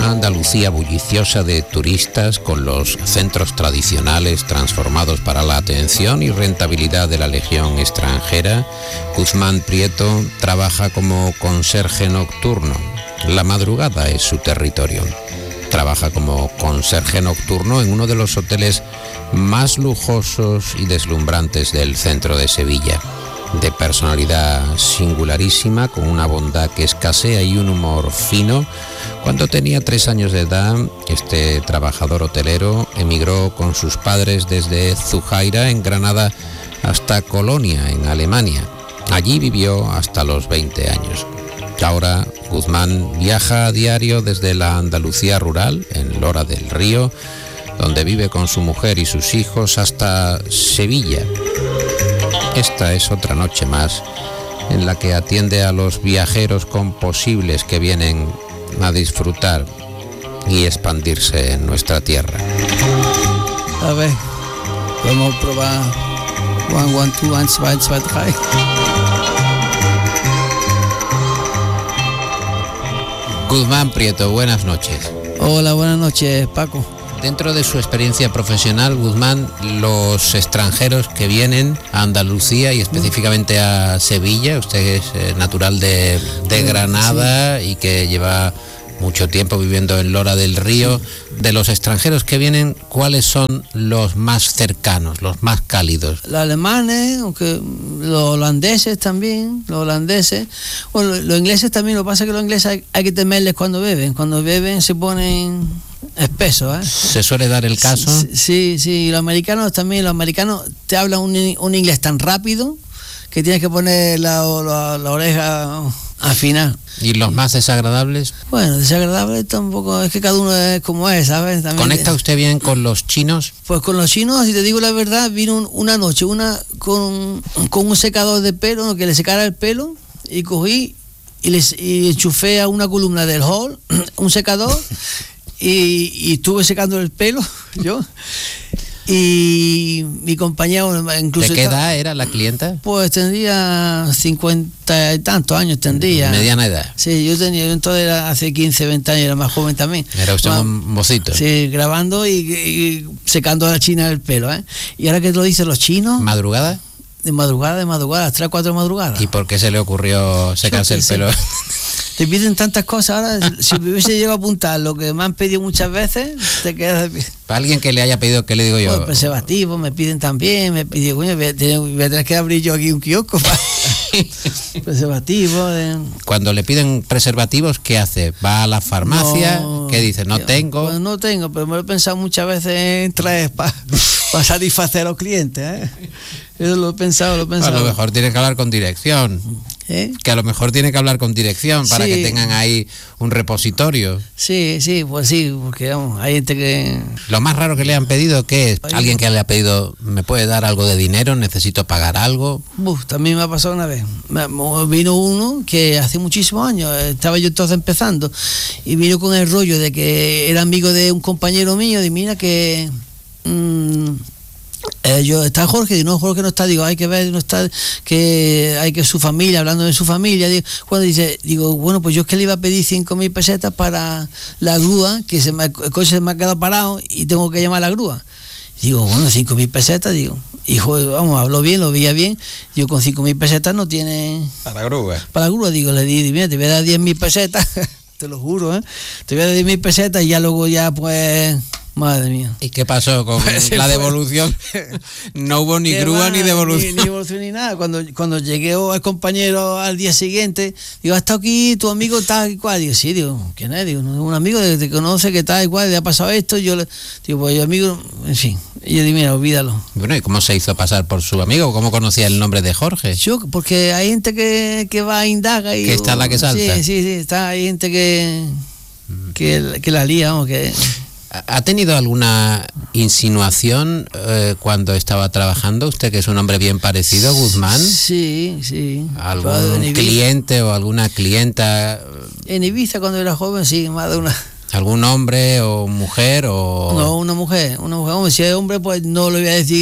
una Andalucía bulliciosa de turistas, con los centros tradicionales transformados para la atención y rentabilidad de la legión extranjera, Guzmán Prieto trabaja como conserje nocturno. La madrugada es su territorio. Trabaja como conserje nocturno en uno de los hoteles más lujosos y deslumbrantes del centro de Sevilla. De personalidad singularísima, con una bondad que escasea y un humor fino, cuando tenía 3 años de edad, este trabajador hotelero emigró con sus padres desde Zujaira, en Granada, hasta Colonia, en Alemania. Allí vivió hasta los 20 años. Ahora Guzmán viaja a diario desde la Andalucía rural, en Lora del Río, donde vive con su mujer y sus hijos, hasta Sevilla. Esta es otra noche más en la que atiende a los viajeros composibles que vienen a disfrutar y expandirse en nuestra tierra. A ver, podemos probar 1, 1, 2, 1, 2, 2, 3. Guzmán Prieto, buenas noches. Hola, buenas noches, Paco. Dentro de su experiencia profesional, Guzmán, los extranjeros que vienen a Andalucía y específicamente a Sevilla, usted es natural de Granada, sí, y que lleva mucho tiempo viviendo en Lora del Río. De los extranjeros que vienen, ¿cuáles son los más cercanos, los más cálidos? Los alemanes, aunque los holandeses también, bueno, los ingleses también. Lo que pasa es que los ingleses hay que temerles cuando beben se ponen espesos, ¿eh? ¿Se suele dar el caso? Sí, los americanos también. Los americanos te hablan un inglés tan rápido que tienes que poner la oreja afinar. ¿Y los más desagradables? Bueno, desagradables tampoco, es que cada uno es como es, ¿sabes? También. ¿Conecta usted bien con los chinos? Pues con los chinos, si te digo la verdad, vino una noche con un secador de pelo, ¿no?, que le secara el pelo, y cogí y enchufé a una columna del hall un secador y estuve secando el pelo yo. Y mi compañero incluso... ¿De qué edad era la clienta? Pues tendría 50 y tantos años, tendría. ¿Mediana edad? Sí, yo entonces era hace 15, 20 años, era más joven también. Era usted un mocito. Sí, grabando y secando a la china el pelo, ¿eh? Y ahora que lo dicen los chinos... ¿Madrugada? De madrugada, 3 o 4 madrugadas. ¿Y por qué se le ocurrió secarse el pelo? Te piden tantas cosas ahora. Si me hubiese llegado a apuntar lo que me han pedido muchas veces, te quedas de pie. Para alguien que le haya pedido, ¿qué le digo yo? Pues preservativos me piden también. Me piden, coño, voy a tener que abrir yo aquí un kiosco para preservativos. Cuando le piden preservativos, ¿qué hace? ¿Va a la farmacia? No, ¿qué dice? ¿No tengo? Pues no tengo, pero me lo he pensado muchas veces en traer para satisfacer a los clientes, ¿eh? Eso lo he pensado. A lo mejor tiene que hablar con dirección. Que a lo mejor tiene que hablar con dirección para que tengan ahí un repositorio. Sí, pues sí, porque vamos, hay gente que... Lo más raro que le han pedido, ¿qué es? Alguien que le ha pedido, ¿me puede dar algo de dinero? ¿Necesito pagar algo? También me ha pasado una vez. Vino uno que hace muchísimos años, estaba yo entonces empezando, y vino con el rollo de que era amigo de un compañero mío, de mira que... está Jorge, digo, no, Jorge no está, digo, hay que ver, no está, que hay que su familia, hablando de su familia, cuando digo, bueno, pues yo es que le iba a pedir 5.000 pesetas para la grúa, que el coche se me ha quedado parado y tengo que llamar a la grúa. Digo, bueno, 5.000 pesetas, digo, hijo, vamos, habló bien, lo veía bien, digo, con 5.000 pesetas no tiene... Para la grúa. Para la grúa, digo, le di, mira, te voy a dar 10.000 pesetas, te lo juro, te voy a dar 10.000 pesetas y ya luego ya, pues... Madre mía. ¿Y qué pasó con la devolución? No hubo ni grúa ni devolución. Ni devolución ni nada. Cuando llegué al compañero al día siguiente, digo, ¿ha estado aquí tu amigo tal y cual? Digo, sí, digo, ¿quién es? Digo, un amigo que te conoce, que tal y cual, le ha pasado esto. Yo le digo, pues yo amigo, en fin. Y yo digo, mira, olvídalo. Bueno, ¿y cómo se hizo pasar por su amigo? ¿Cómo conocía el nombre de Jorge? Yo, porque hay gente que va a indaga y... Que está la que salta. Sí, hay gente que la lía, vamos, que... ¿Ha tenido alguna insinuación cuando estaba trabajando? Usted, que es un hombre bien parecido, Guzmán. Sí. ¿Algún cliente o alguna clienta? En Ibiza, cuando era joven, sí, más de una. ¿Algún hombre o mujer o...? No, una mujer. Hombre, si es hombre, pues no le voy a decir,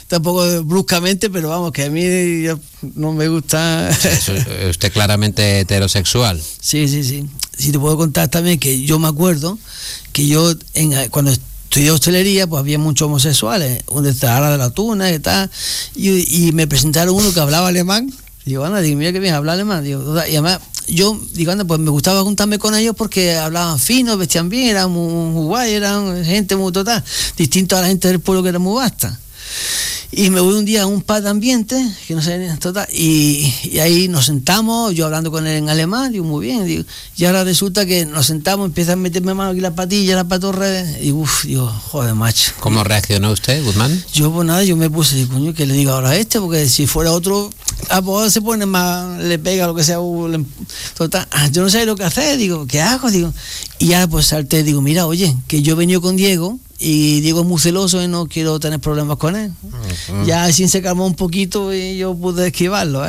tampoco bruscamente, pero vamos, que a mí no me gusta. Usted claramente heterosexual. Sí. Si te puedo contar también que yo me acuerdo que yo cuando estudié hostelería, pues había muchos homosexuales, un de Zahara de la Tuna y tal, y me presentaron uno que hablaba alemán. Digo, anda, mira que bien, habla alemán. Digo, y además, yo digo, anda, pues me gustaba juntarme con ellos porque hablaban fino, vestían bien, eran muy guay, eran gente muy total, distinto a la gente del pueblo que era muy vasta. Y me voy un día a un pub de ambiente, que no sé, total, y ahí nos sentamos, yo hablando con él en alemán, digo, muy bien, digo, y ahora resulta que nos sentamos, empieza a meterme mano aquí la patilla, la patorre, y digo, joder, macho. ¿Cómo reaccionó usted, Guzmán? Yo, pues nada, yo me puse, digo, coño, ¿qué le digo ahora a este? Porque si fuera otro, pues se pone más, le pega lo que sea, total, yo no sé lo que hacer, digo, ¿qué hago? Digo, y ya pues salté, digo, mira, oye, que yo he venido con Diego, y Diego es muy celoso y no quiero tener problemas con él. Ya así se calmó un poquito y yo pude esquivarlo,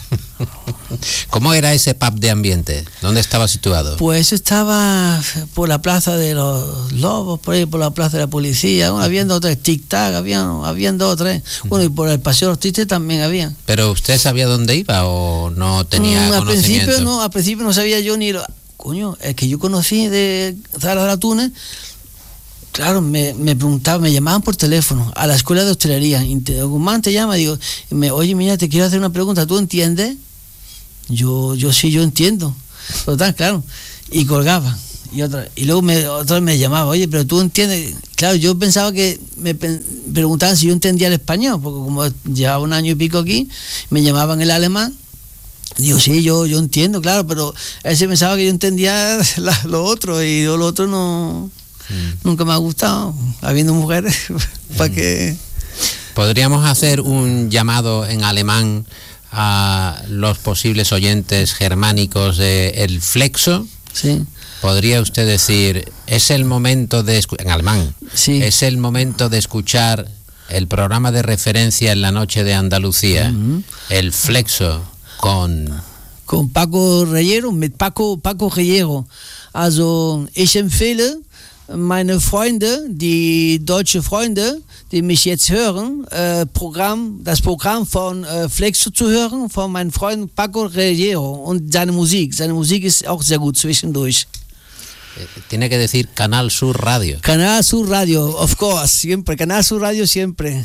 ¿Cómo era ese pub de ambiente? ¿Dónde estaba situado? Pues estaba por la plaza de los Lobos, por ahí por la plaza de la policía, habían 2 o 3 tic-tac, habían 2 o 3. Bueno, y por el paseo de los Tristes también había. ¿Pero usted sabía dónde iba o no tenía conocimiento? Al principio no sabía yo ni coño, es que yo conocí de Zahara de la Tuna. Claro, me preguntaban, me llamaban por teléfono a la escuela de hostelería. Guzmán te llama, digo, oye, mira, te quiero hacer una pregunta, ¿tú entiendes? Yo sí, yo entiendo. Total, claro. Y colgaba. Y luego otra vez me llamaba, oye, pero tú entiendes. Claro, yo pensaba que me preguntaban si yo entendía el español, porque como llevaba 1 año y pico aquí, me llamaban el alemán. Digo, sí, yo entiendo, claro, pero él se pensaba que yo entendía lo otro, y yo lo otro no. Nunca me ha gustado, habiendo mujeres, para que... ¿Podríamos hacer un llamado en alemán a los posibles oyentes germánicos de El Flexo? Sí. ¿Podría usted decir, es el momento de... en alemán, sí. Es el momento de escuchar el programa de referencia en la noche de Andalucía, El Flexo, con Paco Reyero, mit Paco Reyero. Also, ich empfehle meine Freunde, die deutsche Freunde, die mich jetzt hören, das Programm von Flexo zu hören, von meinem Freund Paco Reyero und seine Musik. Seine Musik ist auch sehr gut zwischendurch. Tiene que decir Canal Sur Radio. Canal Sur Radio, of course, siempre. Canal Sur Radio siempre.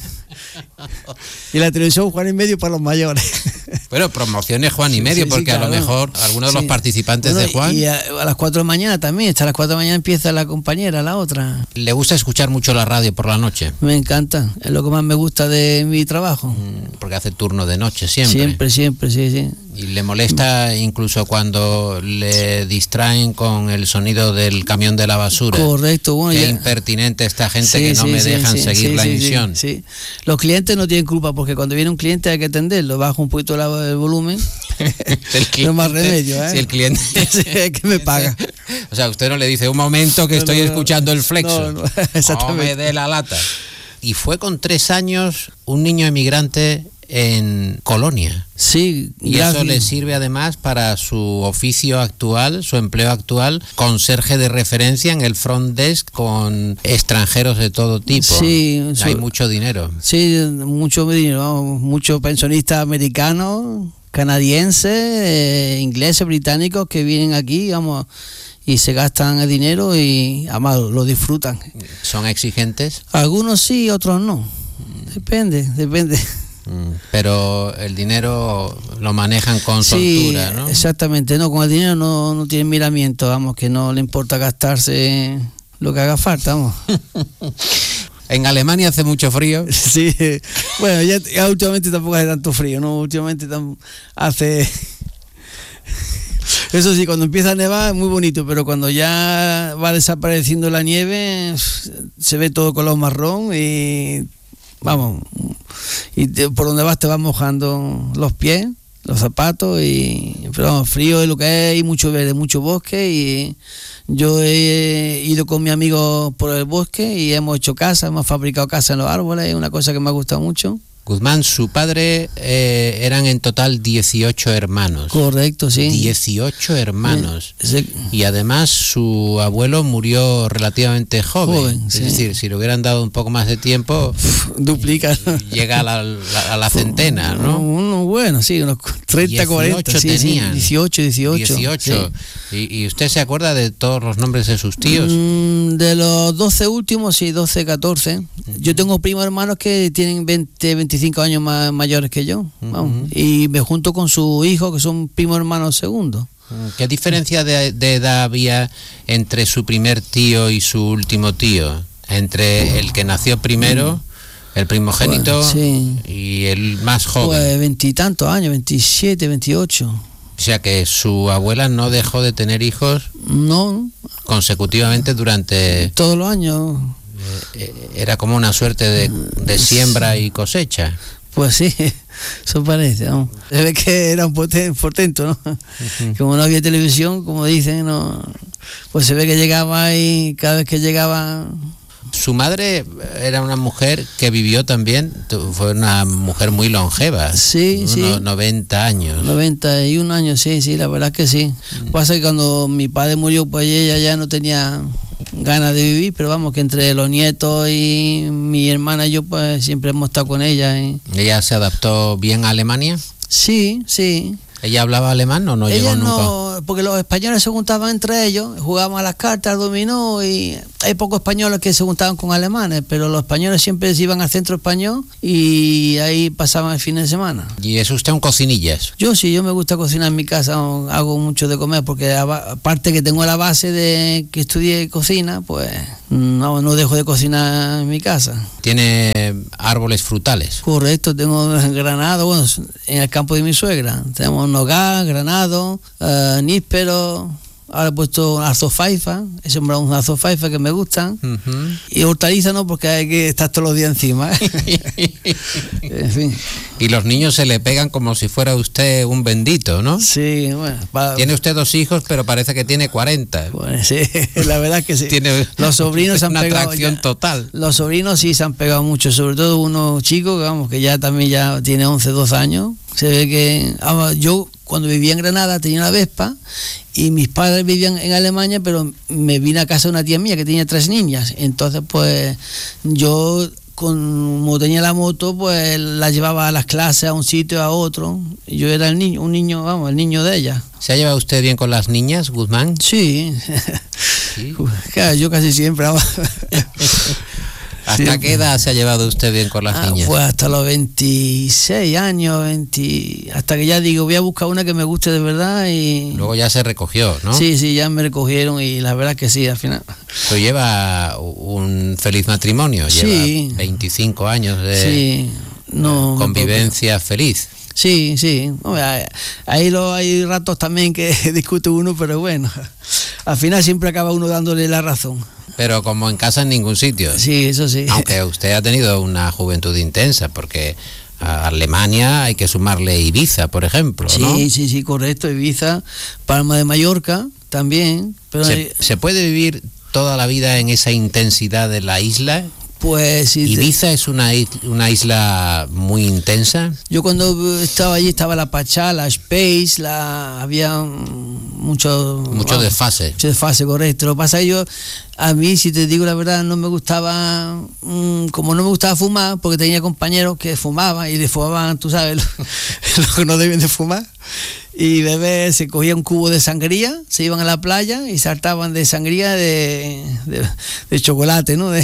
Y la televisión Juan y Medio para los mayores. Bueno, promocione Juan y Medio, porque claro, a lo mejor algunos de los participantes de Juan... Y a las 4 de la mañana también, hasta las 4 de la mañana empieza la compañera, la otra. ¿Le gusta escuchar mucho la radio por la noche? Me encanta, es lo que más me gusta de mi trabajo. Porque hace turno de noche siempre. Siempre, sí. ¿Y le molesta incluso cuando le distraen con el sonido del camión de la basura? Correcto. Bueno, qué impertinente esta gente que no me dejan seguir la emisión. Sí. Los clientes no tienen culpa, porque cuando viene un cliente hay que atenderlo, bajo un poquito el volumen. No más remedio, Si el cliente es que me paga. O sea, usted no le dice, un momento que estoy escuchando El Flexo. No, exactamente. No me dé la lata. Y fue con 3 años un niño emigrante en Colonia. Sí, y eso le sirve además para su oficio actual, su empleo actual, conserje de referencia en el front desk con extranjeros de todo tipo. Sí, hay mucho dinero. Sí, mucho dinero, muchos pensionistas americanos, canadienses, ingleses, británicos que vienen aquí, y se gastan el dinero y además lo disfrutan. ¿Son exigentes? Algunos sí, otros no. Depende. Pero el dinero lo manejan con soltura, ¿no? Exactamente, con el dinero no tienen miramiento, que no le importa gastarse lo que haga falta, ¿En Alemania hace mucho frío? Sí, bueno, ya últimamente tampoco hace tanto frío, ¿no? Últimamente hace... Eso sí, cuando empieza a nevar es muy bonito, pero cuando ya va desapareciendo la nieve, se ve todo color marrón y... por donde vas te vas mojando los pies, los zapatos, pero frío es lo que hay mucho verde, mucho bosque, y yo he ido con mi amigo por el bosque y hemos hecho casa, hemos fabricado casa en los árboles, es una cosa que me ha gustado mucho. Guzmán, su padre eran en total 18 hermanos. Correcto, sí. 18 hermanos. Sí. Y además su abuelo murió relativamente joven. Sí. Es decir, si le hubieran dado un poco más de tiempo, duplica. Llega a la centena, ¿no? Bueno, sí, unos 30, 40. Sí, tenían. 18. 18. Sí. ¿Y usted se acuerda de todos los nombres de sus tíos? De los 12 últimos, sí, 12, 14. Yo tengo primos hermanos que tienen 20, 25 años más mayores que yo. Vamos. Y me junto con su hijo, que son primos hermanos segundos. ¿Qué diferencia de edad había entre su primer tío y su último tío? Entre el que nació primero, el primogénito, pues, sí, y el más joven. Pues 20 y tantos años, 27, 28. O sea que su abuela no dejó de tener hijos. No. Consecutivamente durante... Todos los años. Era como una suerte de siembra y cosecha. Pues sí, eso parece, ¿no? Se ve que era un portento, ¿no? Como no había televisión, como dicen, ¿no? Pues se ve que llegaba y cada vez que llegaba... Su madre era una mujer que vivió también, fue una mujer muy longeva. Sí, unos sí. 90 años. 91 años, sí, la verdad que sí. Pasa que cuando mi padre murió, pues ella ya no tenía ganas de vivir, pero vamos, que entre los nietos y mi hermana y yo, pues siempre hemos estado con ella. ¿Ella se adaptó bien a Alemania? Sí. ¿Ella hablaba alemán o no Ella llegó nunca? No, porque los españoles se juntaban entre ellos, jugaban a las cartas, al dominó, y hay pocos españoles que se juntaban con alemanes, pero los españoles siempre se iban al centro español y ahí pasaban el fin de semana. ¿Y es usted un cocinillas? Yo sí, yo me gusta cocinar en mi casa, hago mucho de comer, porque aparte que tengo la base de que estudié cocina, pues no dejo de cocinar en mi casa. ¿Tiene árboles frutales? Correcto, tengo granado, bueno, en el campo de mi suegra, tenemos nogal, granado, níspero, ahora he puesto arzofaifa, he sembrado un arzofaifa que me gustan, y hortaliza no, porque hay que estar todos los días encima. En fin. Y los niños se le pegan como si fuera usted un bendito, ¿no? Sí, bueno. Tiene usted 2 hijos, pero parece que tiene 40. Bueno, sí, la verdad es que sí. Tiene los sobrinos se han una pegado atracción ya. total. Los sobrinos sí se han pegado mucho, sobre todo uno chico, que vamos, que ya también ya tiene 11, 12 años. Se ve que yo cuando vivía en Granada tenía una Vespa y mis padres vivían en Alemania, pero me vine a casa de una tía mía que tenía 3 niñas. Entonces, pues yo, como tenía la moto, pues la llevaba a las clases, a un sitio, a otro. Y yo era el niño de ella. ¿Se ha llevado usted bien con las niñas, Guzmán? Sí. ¿Sí? Claro, yo casi siempre. ¿Hasta sí. qué edad se ha llevado usted bien con las niñas? Pues hasta los 26 años, hasta que ya digo, voy a buscar una que me guste de verdad y... Luego ya se recogió, ¿no? Sí, ya me recogieron y la verdad que sí, al final. Pero lleva un feliz matrimonio, sí. Lleva 25 años de convivencia feliz. Sí. Hombre, hay ratos también que discute uno, pero bueno, al final siempre acaba uno dándole la razón. Pero como en casa en ningún sitio. Sí, eso sí. Aunque usted ha tenido una juventud intensa, porque a Alemania hay que sumarle Ibiza, por ejemplo, ¿no? Sí, correcto, Ibiza, Palma de Mallorca también. Pero ¿Se puede vivir toda la vida en esa intensidad de la isla? Pues sí. ¿Ibiza es una isla muy intensa? Yo cuando estaba allí estaba la Pachá, la Space, había mucho desfase. Mucho desfase, correcto. Lo que pasa es que a mí, si te digo la verdad, no me gustaba, como no me gustaba fumar, porque tenía compañeros que fumaban y le fumaban, tú sabes, lo que no deben de fumar. Y bebé se cogía un cubo de sangría, se iban a la playa y saltaban de sangría de chocolate, ¿no?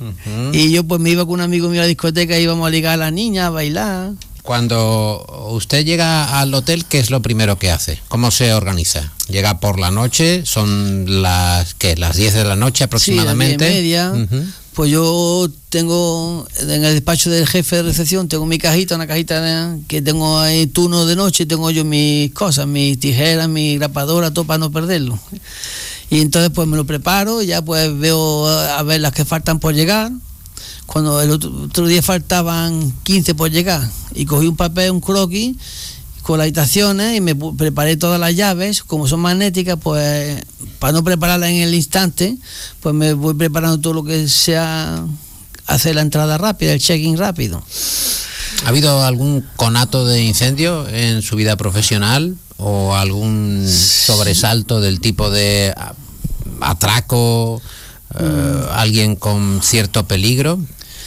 Y yo pues me iba con un amigo mío a la discoteca, íbamos a ligar a las niñas, a bailar. Cuando usted llega al hotel, ¿qué es lo primero que hace? ¿Cómo se organiza? ¿Llega por la noche? ¿Son las 10 de la noche aproximadamente? Sí, 10:30. Pues yo tengo, en el despacho del jefe de recepción, tengo mi cajita, una cajita que tengo ahí turno de noche, tengo yo mis cosas, mis tijeras, mi grapadora, todo para no perderlo. Y entonces pues me lo preparo, ya pues veo a ver las que faltan por llegar. Cuando el otro día faltaban 15 por llegar, y cogí un papel, un croquis, con las habitaciones y me preparé todas las llaves, como son magnéticas, pues para no prepararlas en el instante, pues me voy preparando todo lo que sea hacer la entrada rápida, el check-in rápido. ¿Ha habido algún conato de incendio en su vida profesional o algún sobresalto del tipo de atraco, alguien con cierto peligro?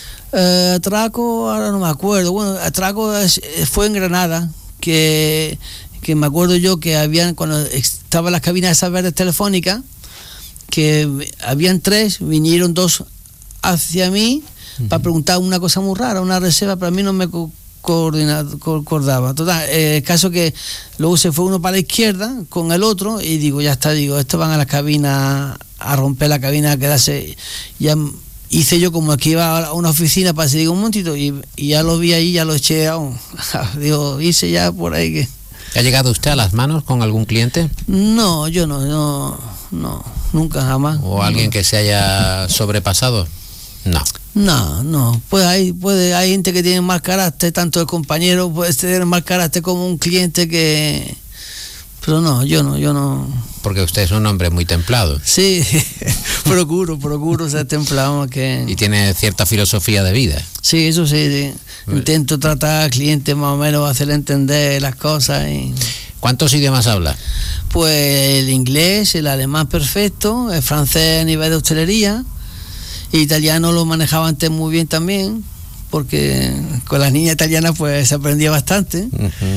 Atraco, ahora no me acuerdo. Bueno, atraco fue en Granada, que me acuerdo yo que habían, cuando estaban las cabinas esas verdes telefónicas, que habían 3, vinieron 2 hacia mí para preguntar una cosa muy rara, una reserva, pero a mí no me acordaba. Total, el caso que luego se fue uno para la izquierda con el otro y digo, ya está, estos van a las cabinas a romper la cabina, a quedarse. Ya hice yo como que iba a una oficina para decir, digo, un momentito, y ya lo vi ahí, ya lo eché digo, hice ya por ahí que... ¿Ha llegado usted a las manos con algún cliente? No, yo no, nunca, jamás. ¿O alguien que se haya sobrepasado? No. Pues hay gente que tiene mal carácter, tanto el compañero puede tener mal carácter como un cliente que... Pero no, yo no. Porque usted es un hombre muy templado. Sí, procuro ser templado. Y tiene cierta filosofía de vida. Sí, eso sí. Intento tratar al cliente más o menos, hacerle entender las cosas. ¿Cuántos idiomas habla? Pues el inglés, el alemán perfecto, el francés a nivel de hostelería, el italiano lo manejaba antes muy bien también, porque con las niñas italianas pues se aprendía bastante.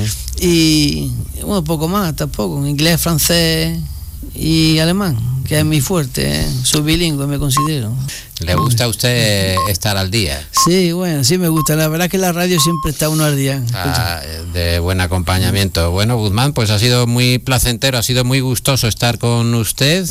Y bueno, poco más tampoco, inglés, francés y alemán, que es mi fuerte, soy bilingüe, me considero. ¿Le gusta a usted estar al día? Sí, bueno, sí me gusta, la verdad que la radio siempre está uno al día. De buen acompañamiento. Bueno, Guzmán, pues ha sido muy placentero, ha sido muy gustoso estar con usted.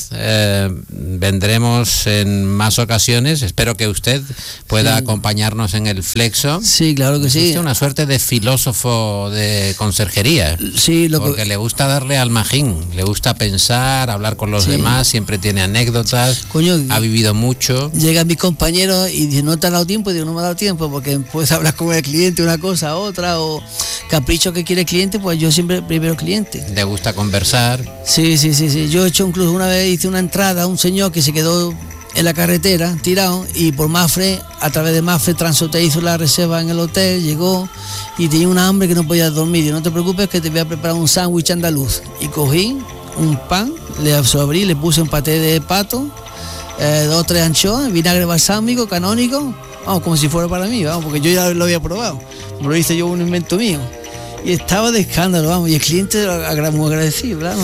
Vendremos en más ocasiones, espero que usted pueda acompañarnos en el Flexo. Sí, claro que sí. Es una suerte de filósofo de conserjería. Sí, porque le gusta darle al magín, le gusta pensar, hablar con los demás, siempre tiene anécdotas, ha vivido mucho. Llega mi compañero y dice, ¿no te ha dado tiempo? Digo, no me ha dado tiempo, porque puedes hablar con el cliente una cosa, otra, o capricho que quiere el cliente, pues yo siempre primero cliente. ¿Le gusta conversar? Sí. Yo he hecho incluso una vez, hice una entrada a un señor que se quedó en la carretera, tirado, y por Mafre, a través de Mafre, Transote hizo la reserva en el hotel, llegó y tenía una hambre que no podía dormir. Y no te preocupes que te voy a preparar un sándwich andaluz. Y cogí un pan, le abrí, le puse un paté de pato, 2 o 3 anchoas, vinagre balsámico, canónico, vamos, como si fuera para mí, vamos, porque yo ya lo había probado, me lo hice yo, un invento mío, y estaba de escándalo, vamos, y el cliente muy agradecido, claro.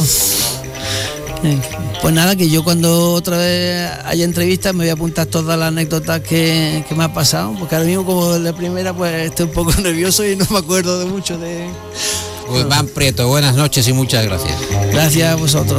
Pues nada, que yo cuando otra vez haya entrevistas me voy a apuntar todas las anécdotas que me ha pasado, porque ahora mismo como la primera pues estoy un poco nervioso y no me acuerdo de mucho de... Guzmán Prieto, buenas noches y muchas gracias. Gracias a vosotros.